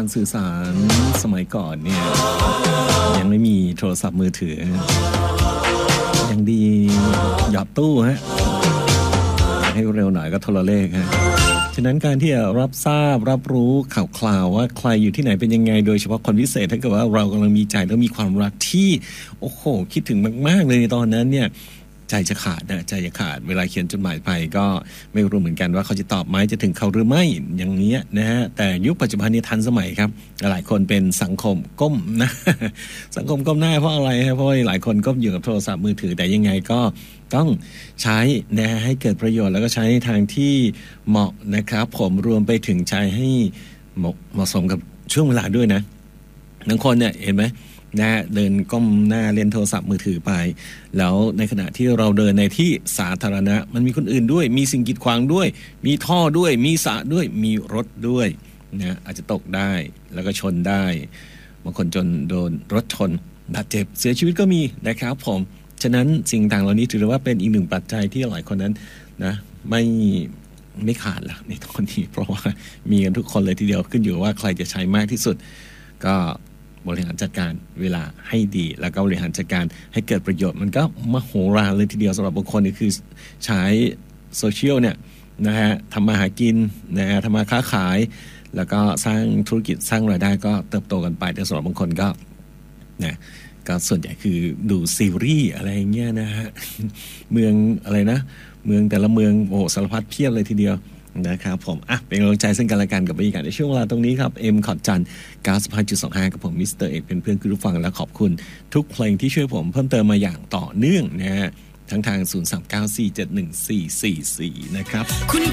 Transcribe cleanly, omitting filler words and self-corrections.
การสื่อสารสมัยก่อนเนี่ยยังไม่มีโทรศัพท์มือถือยังดีหยอดตู้ฮะให้เร็วหน่อยก็โทรเลขฮะฉะนั้นการที่จะรับทราบรับรู้ข่าวคราวว่าใครอยู่ที่ไหนเป็นยังไงโดยเฉพาะคนพิเศษถ้าเกิดว่าเรากำลังมีใจแล้วมีความรักที่โอ้โหคิดถึงมากๆเลยในตอนนั้นเนี่ยใจจะขาดนะใจจะขาดเวลาเขียนจดหมายไปก็ไม่รู้เหมือนกันว่าเขาจะตอบไหมจะถึงเขาหรือไม่อย่างนี้นะฮะแต่ยุคปัจจุบันนี้ทันสมัยครับหลายคนเป็นสังคมก้มนะ สังคมก้มหน้าเพราะอะไรเพราะหลายคนก้มอยู่กับโทรศัพท์มือถือแต่ยังไงก็ต้องใช้นะให้เกิดประโยชน์แล้วก็ใช้ในทางที่เหมาะนะครับผมรวมไปถึงใช้ให้เหมาะสมกับช่วงเวลาด้วยนะบางคนเนี่ยเห็นไหมนะเดินก้มหน้าเล่นโทรศัพท์มือถือไปแล้วในขณะที่เราเดินในที่สาธารณะมันมีคนอื่นด้วยมีสิ่งกีดขวางด้วยมีท่อด้วยมีสระด้วยมีรถด้วยนะอาจจะตกได้แล้วก็ชนได้บางคนจนโดนรถชนบาดเจ็บเสียชีวิตก็มีนะครับผมฉะนั้นสิ่งต่างเหล่านี้ถือว่าเป็นอีกหนึ่งปัจจัยที่หลายคนนั้นนะไม่ขาดละในตอนนี้เพราะว่ามีกันทุกคนเลยทีเดียวขึ้นอยู่ว่าใครจะใช้มากที่สุดก็บริหารจัดการเวลาให้ดีแล้วก็บริหารจัดการให้เกิดประโยชน์มันก็มโหฬารเลยทีเดียวสำหรับบางคนนี่คือใช้โซเชียลเนี่ยนะฮะทำมาหากินนะฮะทำมาค้าขายแล้วก็สร้างธุรกิจสร้างรายได้ก็เติบโตกันไปแต่สำหรับบางคนก็นะก็ส่วนใหญ่คือดูซีรีส์อะไรเงี้ยนะฮะเมืองอะไรนะเมืองแต่ละเมืองโอ้สารพัดเพียบเลยทีเดียวนะครับผมเป็นกำลังใจซึ่งกันและกันกับบรรยากาศในช่วงเวลาตรงนี้ครับขอดจันทร์ 95.25 กับผมมิสเตอร์เอกเป็นเพื่อนคุณผู้ฟังและขอบคุณทุกเพลงที่ช่วยผมเพิ่มเติมมาอย่างต่อเนื่องนะฮะทั้งทาง 0394714444 นะครับคุณ